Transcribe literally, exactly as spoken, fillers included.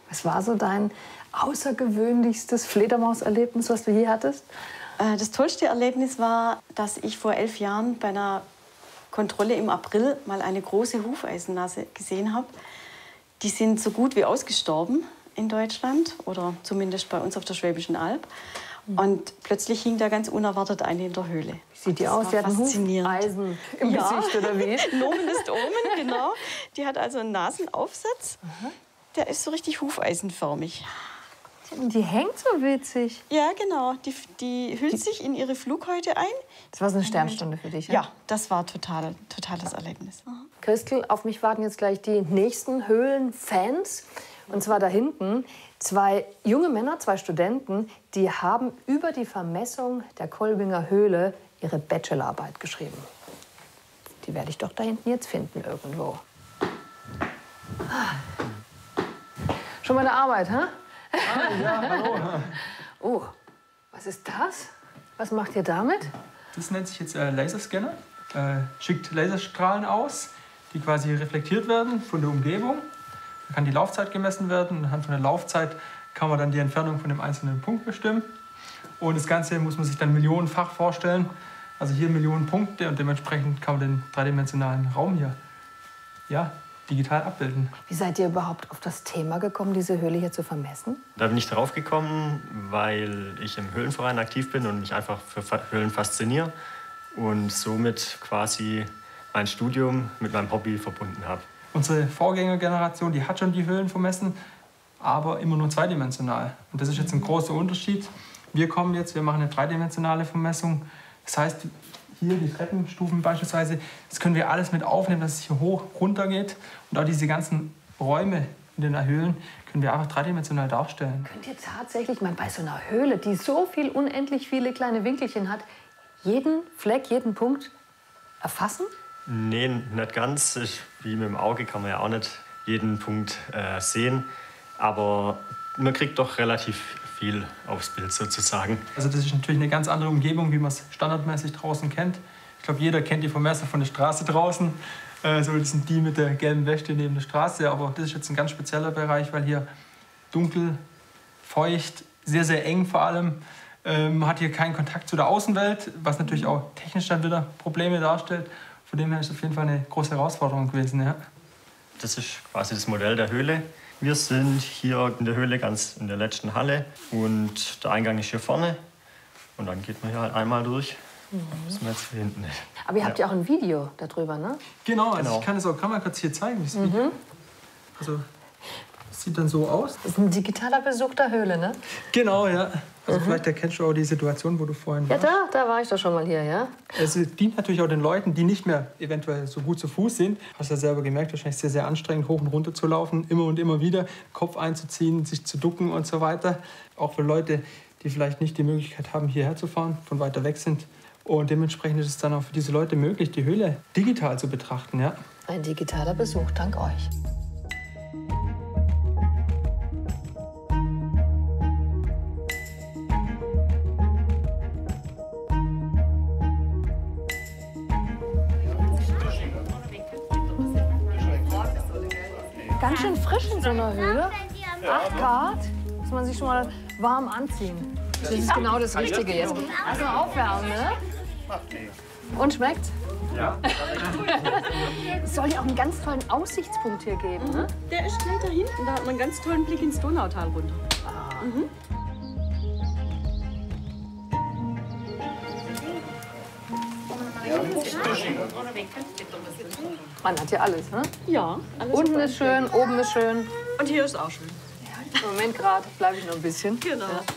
Was war so dein außergewöhnlichstes Fledermauserlebnis, was du je hattest? Das tollste Erlebnis war, dass ich vor elf Jahren bei einer Kontrolle im April mal eine große Hufeisennase gesehen habe. Die sind so gut wie ausgestorben in Deutschland oder zumindest bei uns auf der Schwäbischen Alb. Und plötzlich hing da ganz unerwartet eine in der Höhle. Wie sieht die aus? Die hat ein Hufeisen im ja. Gesicht, oder wie? Nomen ist Omen, genau. Die hat also einen Nasenaufsatz. Aha. Der ist so richtig hufeisenförmig. Die hängt so witzig. Ja, genau. Die, die hüllt die, sich in ihre Flughäute ein. Das war so eine Sternstunde für dich, ja? Ja, das war total, totales Erlebnis. Aha. Christel, auf mich warten jetzt gleich die nächsten Höhlenfans. Und zwar da hinten zwei junge Männer, zwei Studenten, die haben über die Vermessung der Kolbinger Höhle ihre Bachelorarbeit geschrieben. Die werde ich doch da hinten jetzt finden irgendwo. Ah. Schon mal eine Arbeit, hä? Ah, ja, hallo. Oh, was ist das? Was macht ihr damit? Das nennt sich jetzt äh, Laserscanner. Äh, schickt Laserstrahlen aus, die quasi reflektiert werden von der Umgebung. Da kann die Laufzeit gemessen werden. Anhand von der Laufzeit kann man dann die Entfernung von dem einzelnen Punkt bestimmen. Und das Ganze muss man sich dann millionenfach vorstellen. Also hier Millionen Punkte und dementsprechend kann man den dreidimensionalen Raum hier ja, digital abbilden. Wie seid ihr überhaupt auf das Thema gekommen, diese Höhle hier zu vermessen? Da bin ich drauf gekommen, weil ich im Höhlenverein aktiv bin und mich einfach für Höhlen fasziniere und somit quasi mein Studium mit meinem Hobby verbunden habe. Unsere Vorgängergeneration, die hat schon die Höhlen vermessen, aber immer nur zweidimensional. Und das ist jetzt ein großer Unterschied. Wir kommen jetzt, wir machen eine dreidimensionale Vermessung. Das heißt, hier die Treppenstufen beispielsweise, das können wir alles mit aufnehmen, dass es hier hoch, runter geht. Und auch diese ganzen Räume in den Höhlen können wir einfach dreidimensional darstellen. Könnt ihr tatsächlich mal bei so einer Höhle, die so viel, unendlich viele kleine Winkelchen hat, jeden Fleck, jeden Punkt erfassen? Nee, nicht ganz. Ich, wie mit dem Auge kann man ja auch nicht jeden Punkt äh, sehen. Aber man kriegt doch relativ viel aufs Bild sozusagen. Also das ist natürlich eine ganz andere Umgebung, wie man es standardmäßig draußen kennt. Ich glaube, jeder kennt die Vermesser von der Straße draußen. Äh, so, das sind die mit der gelben Wäsche neben der Straße. Aber das ist jetzt ein ganz spezieller Bereich, weil hier dunkel, feucht, sehr, sehr eng vor allem. Ähm, man hat hier keinen Kontakt zu der Außenwelt, was natürlich auch technisch dann wieder Probleme darstellt. Von dem her ist es auf jeden Fall eine große Herausforderung gewesen. Ja. Das ist quasi das Modell der Höhle. Wir sind hier in der Höhle ganz in der letzten Halle und der Eingang ist hier vorne. Und dann geht man hier halt einmal durch. Mhm. Das ist jetzt hier hinten. Aber ihr habt ja auch ein Video darüber, ne? Genau, also genau. Ich kann es auch kann mal kurz hier zeigen. Das Video. Mhm. Also, das sieht dann so aus. Das ist ein digitaler Besuch der Höhle, ne? Genau, ja. Also mhm. Vielleicht erkennst du auch die Situation, wo du vorhin warst. Ja, da, da war ich doch schon mal hier, ja. Es dient natürlich auch den Leuten, die nicht mehr eventuell so gut zu Fuß sind. Hast ja selber gemerkt, wahrscheinlich sehr, sehr anstrengend, hoch und runter zu laufen, immer und immer wieder, Kopf einzuziehen, sich zu ducken und so weiter. Auch für Leute, die vielleicht nicht die Möglichkeit haben, hierher zu fahren, von weiter weg sind. Und dementsprechend ist es dann auch für diese Leute möglich, die Höhle digital zu betrachten, ja. Ein digitaler Besuch, dank euch. Ganz schön frisch in so einer Höhle. acht Grad. Muss man sich schon mal warm anziehen. Das ist genau das Richtige jetzt. Also aufwärmen, ne? Und schmeckt's? Ja. Es soll ja auch einen ganz tollen Aussichtspunkt hier geben, ne? Der ist gleich da hinten. Da hat man einen ganz tollen Blick ins Donautal runter. Ah. Mhm. Man hat ja alles, ne? Ja. Alles Unten super. ist schön, oben ist schön. Und hier ist auch schön. Ja, im Moment gerade bleibe ich noch ein bisschen. Genau. Ja.